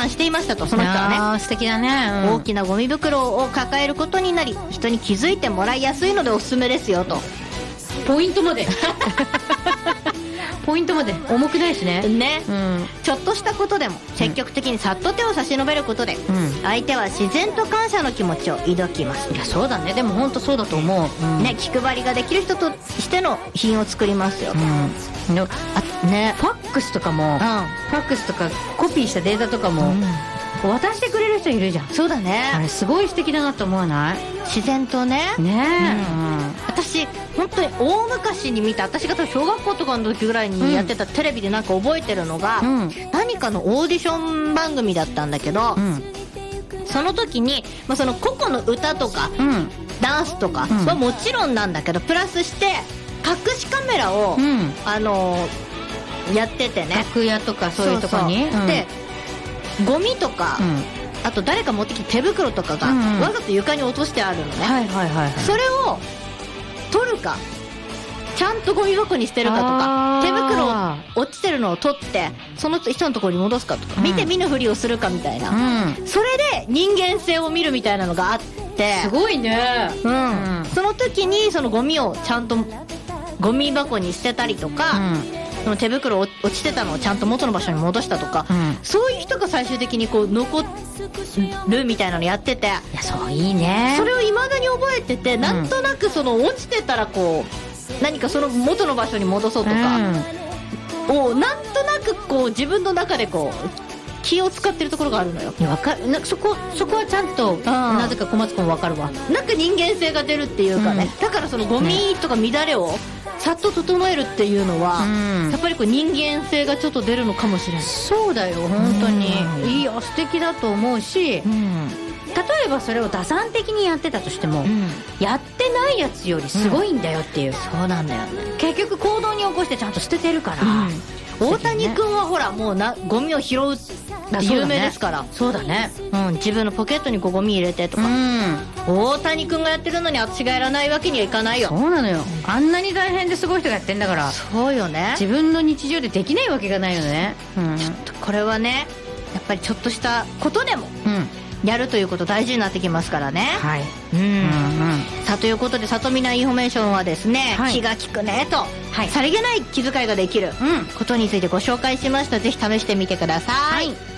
感していましたと、その人はね。 あー素敵だね、 大きなゴミ袋を抱えることになり、人に気づいてもらいやすいのでおすすめですよと。 ポイントまでポイントまで重くないしね。 ね、ちょっとしたことでも積極的にさっと手を差し伸べることで、相手は自然と感謝の気持ちを抱きます。 いやそうだね、でも本当そうだと思う、 ね、気配りができる人としての品を作りますよと、ね、 ファックスとかも、ファックスとかコピーしたデータとかも、渡してくれる人いるじゃん。 そうだね、 あれすごい素敵だなと思わない？ 自然とね。私本当に大昔に見た、私が小学校とかの時ぐらいにやってたテレビでなんか覚えてるのが、何かのオーディション番組だったんだけど、その時に、その個々の歌とか、ダンスとかはもちろんなんだけど、プラスして隠しカメラを、やっててね、 楽屋とかそういうとこに、 でゴミとか、あと誰か持ってきて手袋とかがわざと床に落としてあるのね、それを取るかちゃんとゴミ箱に捨てるかとか、手袋落ちてるのを取ってその人のところに戻すかとか、見て見ぬふりをするかみたいな、それで人間性を見るみたいなのがあって、 すごいね。 その時にそのゴミをちゃんとゴミ箱に捨てたりとか、その手袋落ちてたのをちゃんと元の場所に戻したとか、そういう人が最終的にこう残るみたいなのやってて、いやそういいね。 それを未だに覚えてて、なんとなくその落ちてたらこう何かその元の場所に戻そうとかをなんとなくこう自分の中でこう気を使ってるところがあるのよ。 わかる、そこはちゃんとなぜか小松君わかるわ。 なんか人間性が出るっていうかね、だからそのゴミとか乱れをさっと整えるっていうのは、やっぱりこう人間性がちょっと出るのかもしれない。 そうだよ本当に、いいよ素敵だと思うし、例えばそれを打算的にやってたとしても、やってないやつよりすごいんだよっていう、 そうなんだよね。 結局行動に起こしてちゃんと捨ててるから、 大谷君はほらもうゴミを拾うって有名ですから。 そうだね、 自分のポケットにこうゴミ入れてとか、大谷君がやってるのに私がやらないわけにはいかないよ。 そうなのよ、あんなに大変ですごい人がやってんだから。 そうよね、 自分の日常でできないわけがないよね、 ちょっとこれはねやっぱりちょっとしたことでもやるということ大事になってきますからね。さあということで、里見なインフォメーションはですね、気が利くねと、さりげない気遣いができることについてご紹介しました。ぜひ試してみてください。